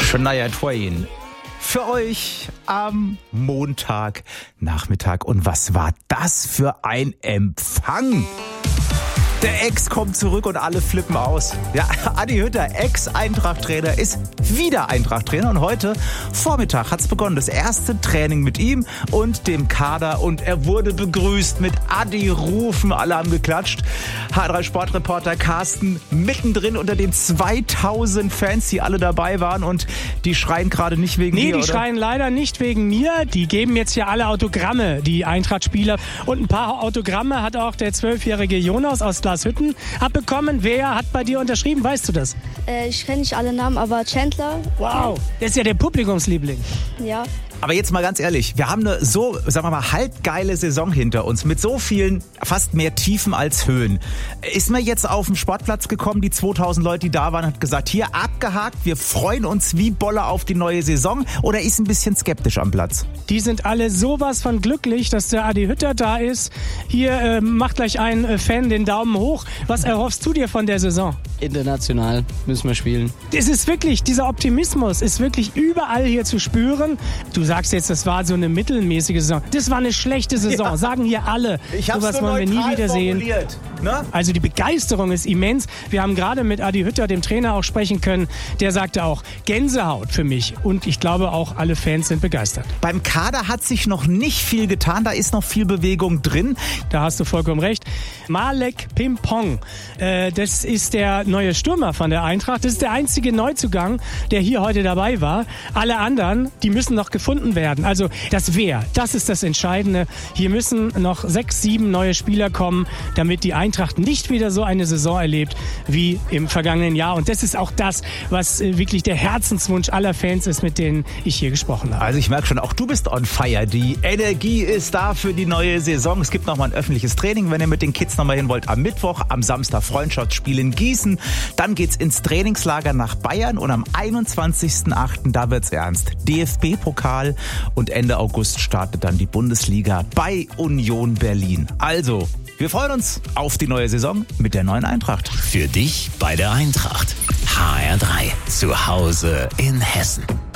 Shania Twain. Für euch am Montagnachmittag. Und was war das für ein Empfang? Der Ex kommt zurück und alle flippen aus. Ja, Adi Hütter, Ex-Eintracht-Trainer, ist wieder Eintracht-Trainer. Und heute Vormittag hat's begonnen. Das erste Training mit ihm und dem Kader. Und er wurde begrüßt mit Adi-Rufen. Alle haben geklatscht. H3-Sportreporter Carsten mittendrin unter den 2000 Fans, die alle dabei waren. Und die schreien gerade nicht wegen dir, Nee, die oder? schreien leider nicht wegen mir. Die geben jetzt hier alle Autogramme, die Eintracht-Spieler. Und ein paar Autogramme hat auch der 12-jährige Jonas aus Glashütten abbekommen. Wer hat bei dir unterschrieben? Weißt du das? Ich kenne nicht alle Namen, aber Chandler. Wow, der ist ja der Publikumsliebling. Ja. Aber jetzt mal ganz ehrlich, wir haben eine so, sagen wir mal, halbgeile Saison hinter uns mit so vielen, fast mehr Tiefen als Höhen. Ist man jetzt auf den Sportplatz gekommen, die 2000 Leute, die da waren, hat gesagt, hier abgehakt, wir freuen uns wie Bolle auf die neue Saison, oder ist ein bisschen skeptisch am Platz? Die sind alle sowas von glücklich, dass der Adi Hütter da ist. Hier macht gleich ein Fan den Daumen hoch. Was erhoffst du dir von der Saison? International müssen wir spielen. Es ist wirklich, dieser Optimismus ist wirklich überall hier zu spüren. Du sagst jetzt, das war so eine mittelmäßige Saison. Das war eine schlechte Saison, Ja. Sagen hier alle. Ich hab's Sowas nur wollen wir nie neutral wieder sehen. formuliert, ne? Also die Begeisterung ist immens. Wir haben gerade mit Adi Hütter, dem Trainer, auch sprechen können. Der sagte auch, Gänsehaut für mich. Und ich glaube auch, alle Fans sind begeistert. Beim Kader hat sich noch nicht viel getan, da ist noch viel Bewegung drin. Da hast du vollkommen recht. Malek Pimpong, das ist der neue Stürmer von der Eintracht. Das ist der einzige Neuzugang, der hier heute dabei war. Alle anderen, die müssen noch gefunden werden. Also das Wer, das ist das Entscheidende. Hier müssen noch 6, 7 neue Spieler kommen, damit die Eintracht nicht wieder so eine Saison erlebt wie im vergangenen Jahr. Und das ist auch das, was wirklich der Herzenswunsch aller Fans ist, mit denen ich hier gesprochen habe. Also ich merke schon, auch du bist on fire. Die Energie ist da für die neue Saison. Es gibt noch mal ein öffentliches Training, wenn ihr mit den Kids noch mal hin wollt. Am Mittwoch, am Samstag Freundschaftsspiel in Gießen. Dann geht's ins Trainingslager nach Bayern und am 21.08. da wird's ernst. DFB-Pokal und Ende August startet dann die Bundesliga bei Union Berlin. Also, wir freuen uns auf die neue Saison mit der neuen Eintracht. Für dich bei der Eintracht. HR3. Zu Hause in Hessen.